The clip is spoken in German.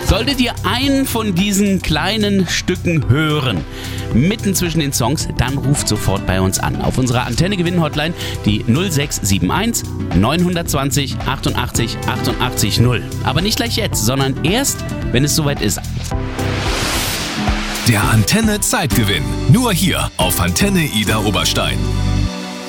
Solltet ihr einen von diesen kleinen Stücken hören, mitten zwischen den Songs, dann ruft sofort bei uns an. Auf unserer Antenne-Gewinn-Hotline die 0671 920 88 88 0. Aber nicht gleich jetzt, sondern erst, wenn es soweit ist. Der Antenne Zeitgewinn. Nur hier auf Antenne Idar Oberstein.